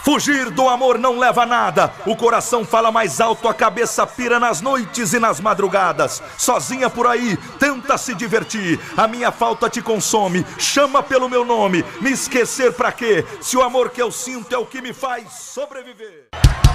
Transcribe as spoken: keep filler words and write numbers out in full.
Fugir do amor não leva a nada. O coração fala mais alto, a cabeça pira nas noites e nas madrugadas. Sozinha por aí, tenta se divertir. A minha falta te consome, chama pelo meu nome. Me esquecer pra quê? Se o amor que eu sinto é o que me faz sobreviver.